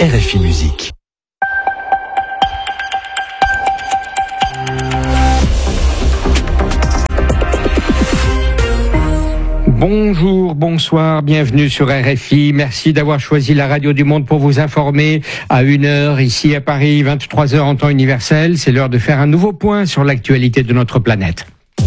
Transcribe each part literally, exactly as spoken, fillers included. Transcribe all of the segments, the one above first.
R F I Musique. Bonjour, bonsoir, bienvenue sur R F I. Merci d'avoir choisi la radio du monde pour vous informer à une heure ici à Paris, vingt-trois heures en temps universel. C'est l'heure de faire un nouveau point sur l'actualité de notre planète.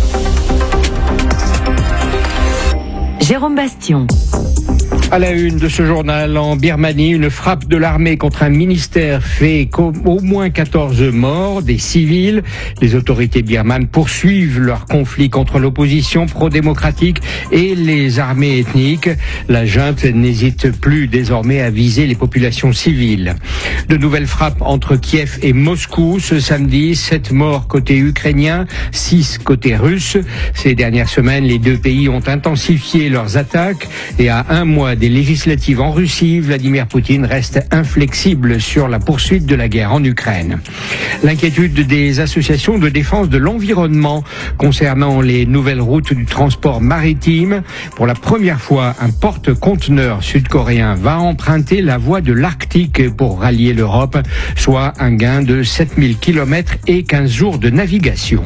Jérôme Bastion. À la une de ce journal, en Birmanie, une frappe de l'armée contre un ministère fait au moins quatorze morts, des civils. Les autorités birmanes poursuivent leur conflit contre l'opposition pro-démocratique et les armées ethniques. La junte n'hésite plus désormais à viser les populations civiles. De nouvelles frappes entre Kiev et Moscou ce samedi, sept morts côté ukrainien, six côté russe. Ces dernières semaines, les deux pays ont intensifié leurs attaques et à un mois des législatives en Russie, Vladimir Poutine reste inflexible sur la poursuite de la guerre en Ukraine. L'inquiétude des associations de défense de l'environnement concernant les nouvelles routes du transport maritime. Pour la première fois, un porte-conteneurs sud-coréen va emprunter la voie de l'Arctique pour rallier l'Europe, soit un gain de sept mille kilomètres et quinze jours de navigation.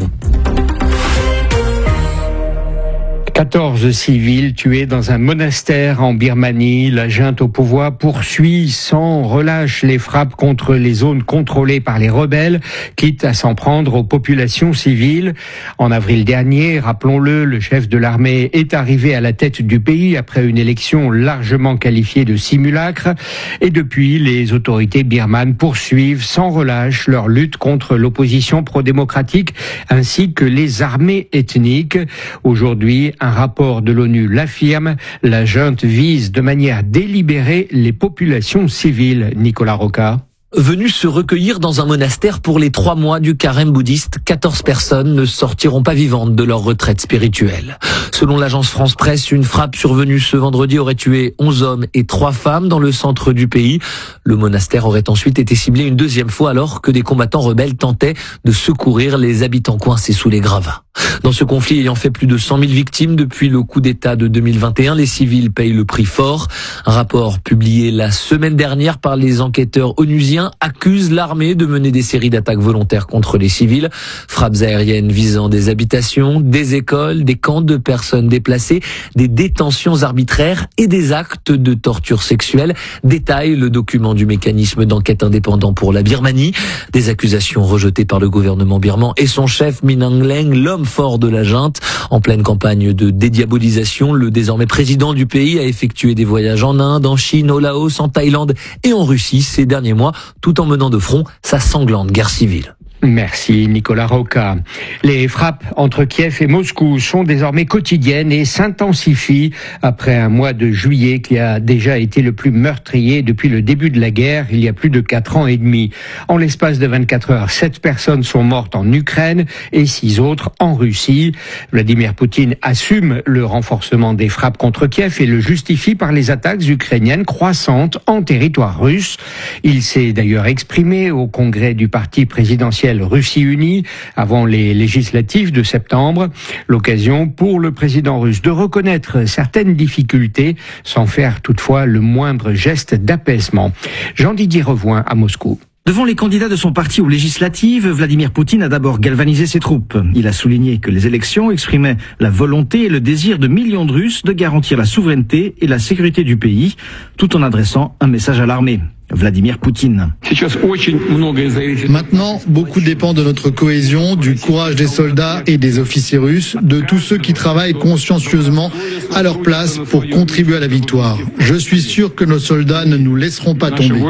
quatorze civils tués dans un monastère en Birmanie. La junte au pouvoir poursuit sans relâche les frappes contre les zones contrôlées par les rebelles, quitte à s'en prendre aux populations civiles. En avril dernier, rappelons-le, le chef de l'armée est arrivé à la tête du pays après une élection largement qualifiée de simulacre. Et depuis, les autorités birmanes poursuivent sans relâche leur lutte contre l'opposition pro-démocratique ainsi que les armées ethniques. Aujourd'hui, un rapport de l'ONU l'affirme, la junte vise de manière délibérée les populations civiles. Nicolas Roca. Venus se recueillir dans un monastère pour les trois mois du carême bouddhiste, quatorze personnes ne sortiront pas vivantes de leur retraite spirituelle. Selon l'agence France Presse, une frappe survenue ce vendredi aurait tué onze hommes et trois femmes dans le centre du pays. Le monastère aurait ensuite été ciblé une deuxième fois alors que des combattants rebelles tentaient de secourir les habitants coincés sous les gravats. Dans ce conflit ayant fait plus de cent mille victimes depuis le coup d'État de deux mille vingt et un, les civils payent le prix fort. Un rapport publié la semaine dernière par les enquêteurs onusiens accuse l'armée de mener des séries d'attaques volontaires contre les civils. Frappes aériennes visant des habitations, des écoles, des camps de personnes déplacées, des détentions arbitraires et des actes de torture sexuelle. Détaille le document du mécanisme d'enquête indépendant pour la Birmanie. Des accusations rejetées par le gouvernement birman et son chef Min Aung Hlaing, l'homme fort de la junte. En pleine campagne de dédiabolisation, le désormais président du pays a effectué des voyages en Inde, en Chine, au Laos, en Thaïlande et en Russie ces derniers mois, tout en menant de front sa sanglante guerre civile. Merci Nicolas Roca. Les frappes entre Kiev et Moscou sont désormais quotidiennes et s'intensifient après un mois de juillet qui a déjà été le plus meurtrier depuis le début de la guerre, il y a plus de quatre ans et demi. En l'espace de vingt-quatre heures, sept personnes sont mortes en Ukraine et six autres en Russie. Vladimir Poutine assume le renforcement des frappes contre Kiev et le justifie par les attaques ukrainiennes croissantes en territoire russe. Il s'est d'ailleurs exprimé au congrès du parti présidentiel Russie unie avant les législatives de septembre. L'occasion pour le président russe de reconnaître certaines difficultés sans faire toutefois le moindre geste d'apaisement. Jean-Didier Revoin à Moscou. Devant les candidats de son parti aux législatives, Vladimir Poutine a d'abord galvanisé ses troupes. Il a souligné que les élections exprimaient la volonté et le désir de millions de Russes de garantir la souveraineté et la sécurité du pays, tout en adressant un message à l'armée. Vladimir Poutine. Maintenant, beaucoup dépend de notre cohésion, du courage des soldats et des officiers russes, de tous ceux qui travaillent consciencieusement à leur place pour contribuer à la victoire. Je suis sûr que nos soldats ne nous laisseront pas tomber.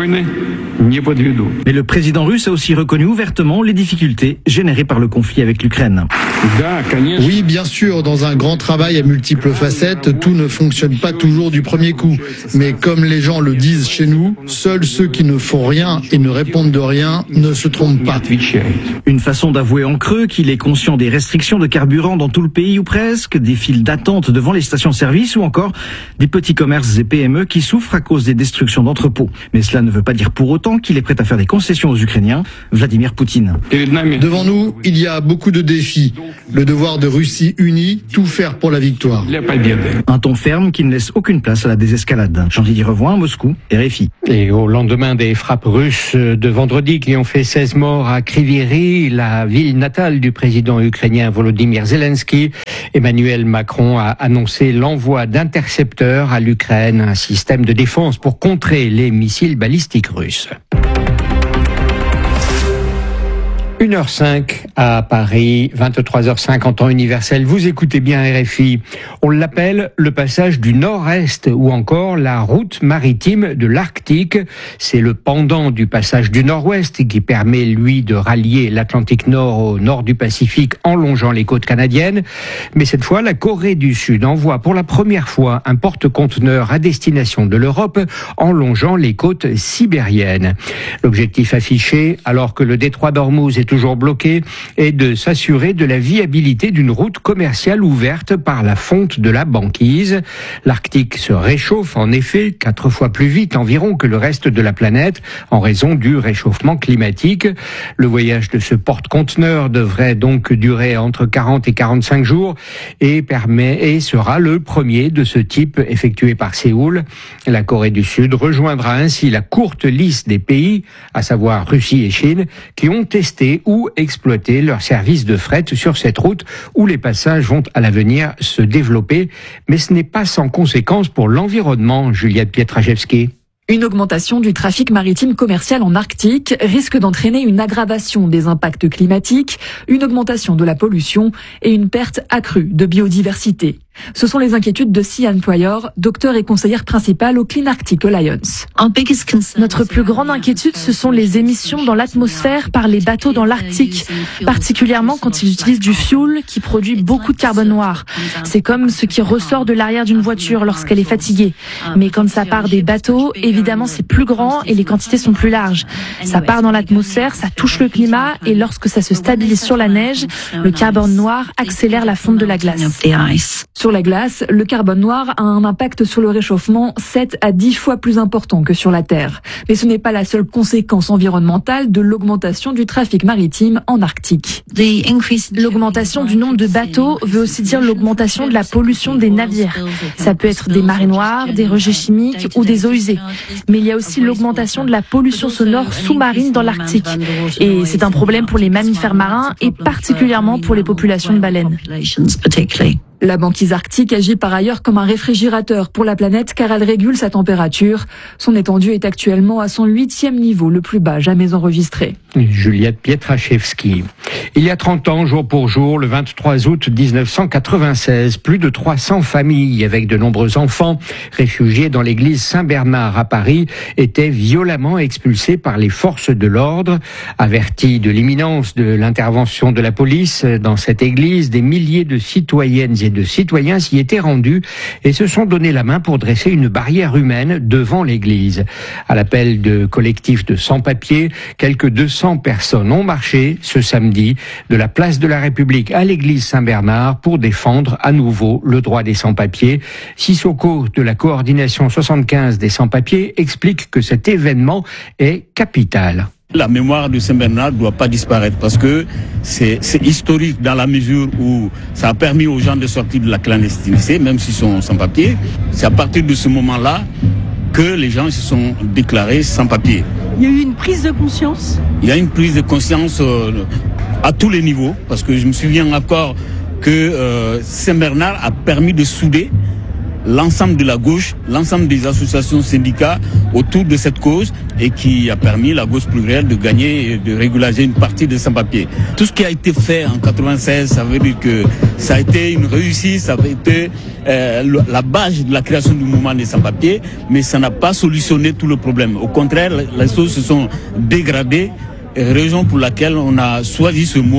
Mais le président russe a aussi reconnu ouvertement les difficultés générées par le conflit avec l'Ukraine. Oui, bien sûr, dans un grand travail à multiples facettes, tout ne fonctionne pas toujours du premier coup. Mais comme les gens le disent chez nous, seuls ceux qui ne font rien et ne répondent de rien ne se trompent pas. Une façon d'avouer en creux qu'il est conscient des restrictions de carburant dans tout le pays ou presque, des files d'attente devant les stations-service ou encore des petits commerces et P M E qui souffrent à cause des destructions d'entrepôts. Mais cela ne veut pas dire pour autant d'autant qu'il est prêt à faire des concessions aux Ukrainiens, Vladimir Poutine. Devant nous, il y a beaucoup de défis. Le devoir de Russie unie, tout faire pour la victoire. Un ton ferme qui ne laisse aucune place à la désescalade. Jean-Didier Revoin, Moscou, R F I. Et au lendemain des frappes russes de vendredi qui ont fait seize morts à Kryvyi, la ville natale du président ukrainien Volodymyr Zelensky, Emmanuel Macron a annoncé l'envoi d'intercepteurs à l'Ukraine, un système de défense pour contrer les missiles balistiques russes. une heure cinq à Paris, vingt-trois heures cinq en temps universel. Vous écoutez bien R F I. On l'appelle le passage du Nord-Est ou encore la route maritime de l'Arctique. C'est le pendant du passage du Nord-Ouest qui permet, lui, de rallier l'Atlantique Nord au nord du Pacifique en longeant les côtes canadiennes. Mais cette fois, la Corée du Sud envoie pour la première fois un porte-conteneurs à destination de l'Europe en longeant les côtes sibériennes. L'objectif affiché, alors que le détroit d'Ormuz est toujours bloqué, est de s'assurer de la viabilité d'une route commerciale ouverte par la fonte de la banquise. L'Arctique se réchauffe en effet quatre fois plus vite environ que le reste de la planète en raison du réchauffement climatique. Le voyage de ce porte-conteneurs devrait donc durer entre quarante et quarante-cinq jours et permet et sera le premier de ce type effectué par Séoul. La Corée du Sud rejoindra ainsi la courte liste des pays, à savoir Russie et Chine, qui ont testé ou exploiter leurs services de fret sur cette route où les passages vont à l'avenir se développer. Mais ce n'est pas sans conséquence pour l'environnement, Juliette Pietraszewski. Une augmentation du trafic maritime commercial en Arctique risque d'entraîner une aggravation des impacts climatiques, une augmentation de la pollution et une perte accrue de biodiversité. Ce sont les inquiétudes de Sian Poyor, docteur et conseillère principale au Clean Arctic Alliance. Notre plus grande inquiétude, ce sont les émissions dans l'atmosphère par les bateaux dans l'Arctique, particulièrement quand ils utilisent du fuel qui produit beaucoup de carbone noir. C'est comme ce qui ressort de l'arrière d'une voiture lorsqu'elle est fatiguée. Mais quand ça part des bateaux, évidemment c'est plus grand et les quantités sont plus larges. Ça part dans l'atmosphère, ça touche le climat et lorsque ça se stabilise sur la neige, le carbone noir accélère la fonte de la glace. Sur la glace, le carbone noir a un impact sur le réchauffement sept à dix fois plus important que sur la Terre. Mais ce n'est pas la seule conséquence environnementale de l'augmentation du trafic maritime en Arctique. L'augmentation du nombre de bateaux veut aussi dire l'augmentation de la pollution des navires. Ça peut être des marées noires, des rejets chimiques ou des eaux usées. Mais il y a aussi l'augmentation de la pollution sonore sous-marine dans l'Arctique. Et c'est un problème pour les mammifères marins et particulièrement pour les populations de baleines. La banquise arctique agit par ailleurs comme un réfrigérateur pour la planète car elle régule sa température. Son étendue est actuellement à son huitième niveau, le plus bas jamais enregistré. Juliette Pietraszewski. Il y a trente ans, jour pour jour, le vingt-trois août mille neuf cent quatre-vingt-seize, plus de trois cents familles avec de nombreux enfants réfugiés dans l'église Saint-Bernard à Paris étaient violemment expulsés par les forces de l'ordre. Avertis de l'imminence de l'intervention de la police dans cette église, des milliers de citoyennes et de citoyens s'y étaient rendus et se sont donné la main pour dresser une barrière humaine devant l'église. À l'appel de collectifs de sans-papiers, quelques deux cents personnes ont marché ce samedi de la place de la République à l'église Saint-Bernard pour défendre à nouveau le droit des sans-papiers. Sissoko de la coordination soixante-quinze des sans-papiers explique que cet événement est capital. La mémoire de Saint-Bernard ne doit pas disparaître parce que c'est, c'est historique dans la mesure où ça a permis aux gens de sortir de la clandestinité, même s'ils sont sans papier. C'est à partir de ce moment-là que les gens se sont déclarés sans papier. Il y a eu une prise de conscience ? Il y a une prise de conscience euh, à tous les niveaux parce que je me souviens encore que euh, Saint-Bernard a permis de souder l'ensemble de la gauche, l'ensemble des associations syndicats autour de cette cause et qui a permis la gauche plurielle de gagner et de régulariser une partie des sans-papiers. Tout ce qui a été fait en quatre-vingt-seize, ça veut dire que ça a été une réussite, ça a été euh, la base de la création du mouvement des sans-papiers, mais ça n'a pas solutionné tout le problème. Au contraire, les choses se sont dégradées, raison pour laquelle on a choisi ce mot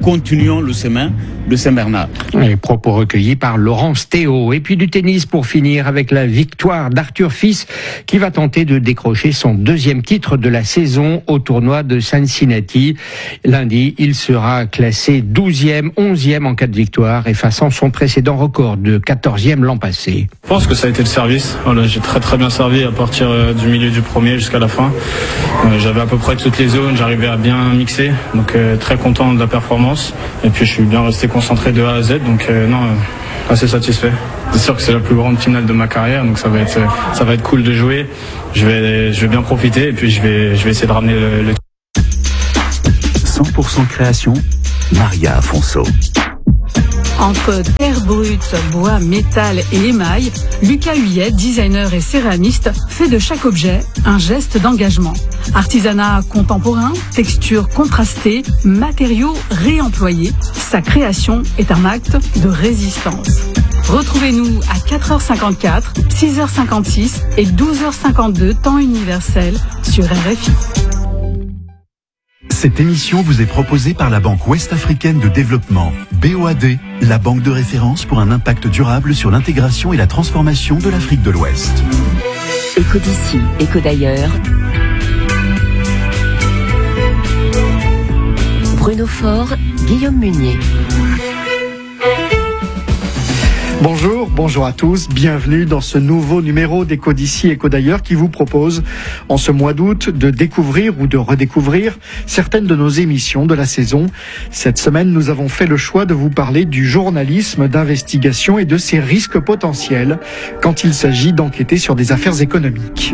continuons le chemin de Saint-Bernard. Les propos recueillis par Laurence Théo. Et puis du tennis pour finir avec la victoire d'Arthur Fils qui va tenter de décrocher son deuxième titre de la saison au tournoi de Cincinnati. Lundi, il sera classé douzième, onzième en cas de victoire, effaçant son précédent record de quatorzième l'an passé. Je pense que ça a été le service. Voilà, j'ai très très bien servi à partir du milieu du premier jusqu'à la fin. Euh, j'avais à peu près toutes les zones, j'arrivais à bien mixer, donc euh, très content de la performance. Et puis je suis bien resté concentré de A à Z, donc euh, non, euh, assez satisfait. C'est sûr que c'est la plus grande finale de ma carrière, donc ça va être ça va être cool de jouer. Je vais je vais bien profiter et puis je vais je vais essayer de ramener le, le... cent pour cent création, Maria Afonso. Entre terre brute, bois, métal et émail, Lucas Huyet, designer et céramiste, fait de chaque objet un geste d'engagement. Artisanat contemporain, texture contrastée, matériaux réemployés, sa création est un acte de résistance. Retrouvez-nous à quatre heures cinquante-quatre, six heures cinquante-six et douze heures cinquante-deux temps universel sur R F I. Cette émission vous est proposée par la Banque Ouest-Africaine de Développement, B O A D, la banque de référence pour un impact durable sur l'intégration et la transformation de l'Afrique de l'Ouest. Éco d'ici, éco d'ailleurs. Bruno Faure, Guillaume Munier. Bonjour, bonjour à tous, bienvenue dans ce nouveau numéro d'Éco d'ici, Éco d'ailleurs qui vous propose en ce mois d'août de découvrir ou de redécouvrir certaines de nos émissions de la saison. Cette semaine, nous avons fait le choix de vous parler du journalisme d'investigation et de ses risques potentiels quand il s'agit d'enquêter sur des affaires économiques.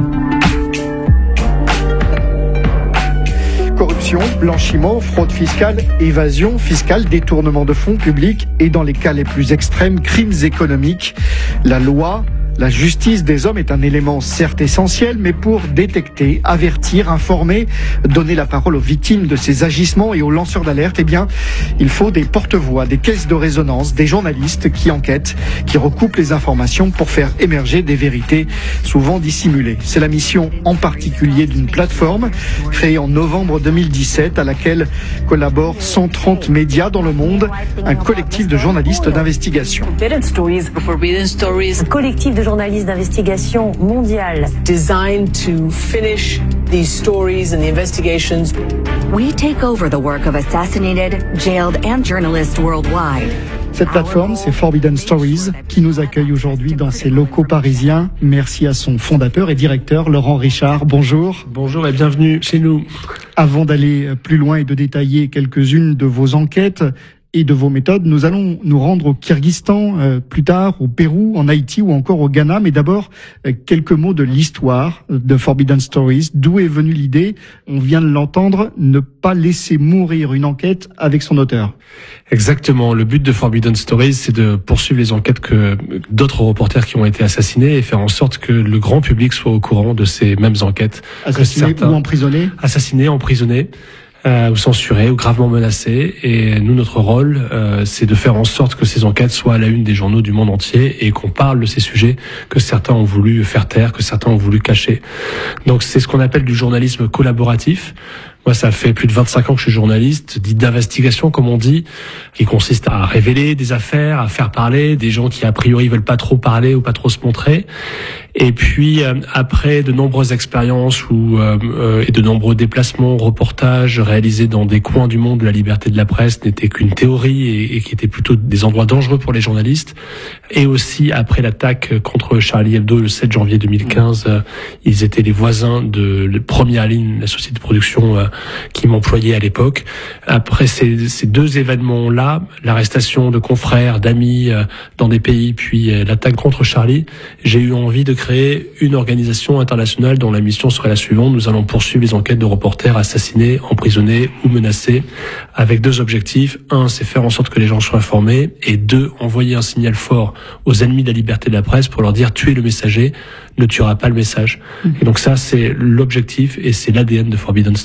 Corruption, blanchiment, fraude fiscale, évasion fiscale, détournement de fonds publics et dans les cas les plus extrêmes, crimes économiques. La loi, la justice des hommes est un élément certes essentiel, mais pour détecter, avertir, informer, donner la parole aux victimes de ces agissements et aux lanceurs d'alerte, eh bien, il faut des porte-voix, des caisses de résonance, des journalistes qui enquêtent, qui recoupent les informations pour faire émerger des vérités souvent dissimulées. C'est la mission en particulier d'une plateforme créée en novembre deux mille dix-sept à laquelle collaborent cent trente médias dans le monde, un collectif de journalistes d'investigation. Forbidden Stories, Forbidden Stories, un collectif de journalistes d'investigation mondial designed to finish these stories and the investigations. We take over the work of assassinated, jailed and journalists worldwide. Cette plateforme, c'est Forbidden Stories, qui nous accueille aujourd'hui dans ses locaux parisiens. Merci à son fondateur et directeur, Laurent Richard. Bonjour. Bonjour et bienvenue chez nous. Avant d'aller plus loin et de détailler quelques-unes de vos enquêtes et de vos méthodes, nous allons nous rendre au Kyrgyzstan, euh, plus tard au Pérou, en Haïti ou encore au Ghana. Mais d'abord, euh, quelques mots de l'histoire de Forbidden Stories. D'où est venue l'idée? On vient de l'entendre, ne pas laisser mourir une enquête avec son auteur. Exactement. Le but de Forbidden Stories, c'est de poursuivre les enquêtes que d'autres reporters qui ont été assassinés et faire en sorte que le grand public soit au courant de ces mêmes enquêtes. Assassinés ou emprisonnés? Assassinés, emprisonnés. Euh, ou censurés ou gravement menacés. Et nous, notre rôle, euh, c'est de faire en sorte que ces enquêtes soient à la une des journaux du monde entier et qu'on parle de ces sujets que certains ont voulu faire taire, que certains ont voulu cacher. Donc c'est ce qu'on appelle du journalisme collaboratif. Moi, ça fait plus de vingt-cinq ans que je suis journaliste, dit d'investigation, comme on dit, qui consiste à révéler des affaires, à faire parler des gens qui, a priori, veulent pas trop parler ou pas trop se montrer. Et puis, euh, après de nombreuses expériences ou euh, euh, et de nombreux déplacements, reportages réalisés dans des coins du monde où la liberté de la presse n'était qu'une théorie et, et qui étaient plutôt des endroits dangereux pour les journalistes. Et aussi, après l'attaque contre Charlie Hebdo le sept janvier deux mille quinze, euh, ils étaient les voisins de la première ligne, la société de production euh, qui m'employait à l'époque. Après ces, ces deux événements-là, l'arrestation de confrères, d'amis euh, dans des pays, puis euh, l'attaque contre Charlie, j'ai eu envie de créer une organisation internationale dont la mission serait la suivante. Nous allons poursuivre les enquêtes de reporters assassinés, emprisonnés ou menacés avec deux objectifs. Un, c'est faire en sorte que les gens soient informés, et deux, envoyer un signal fort aux ennemis de la liberté de la presse pour leur dire tuez le messager, ne tuera pas le message. Mmh. Et donc ça, c'est l'objectif et c'est l'A D N de Forbidden Stories.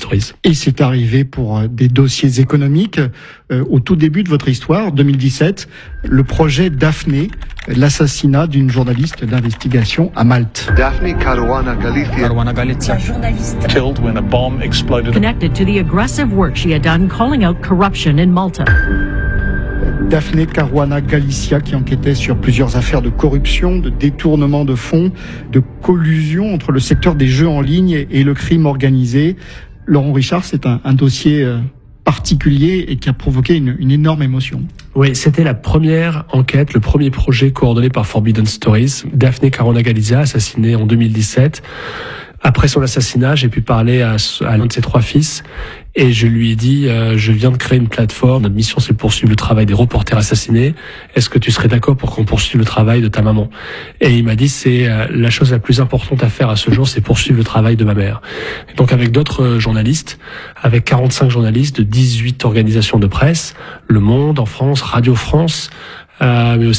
Et c'est arrivé pour des dossiers économiques. Euh, au tout début de votre histoire, deux mille dix-sept, le projet Daphné, l'assassinat d'une journaliste d'investigation à Malte. Daphne Caruana Galizia, Caruana Galizia, journaliste, killed when a bomb exploded. Connected to the aggressive work she had done calling out corruption in Malta. Daphne Caruana Galizia qui enquêtait sur plusieurs affaires de corruption, de détournement de fonds, de collusion entre le secteur des jeux en ligne et le crime organisé. Laurent Richard, c'est un, un dossier particulier et qui a provoqué une, une énorme émotion. Oui, c'était la première enquête, le premier projet coordonné par Forbidden Stories. Daphne Caruana Galizia, assassinée en deux mille dix-sept. Après son assassinat, j'ai pu parler à, à l'un de ses trois fils et je lui ai dit euh, je viens de créer une plateforme, notre mission c'est de poursuivre le travail des reporters assassinés. Est-ce que tu serais d'accord pour qu'on poursuive le travail de ta maman? Et il m'a dit c'est euh, la chose la plus importante à faire à ce jour, c'est poursuivre le travail de ma mère. Et donc avec d'autres euh, journalistes, avec quarante-cinq journalistes de dix-huit organisations de presse, Le Monde en France, Radio France, euh, mais aussi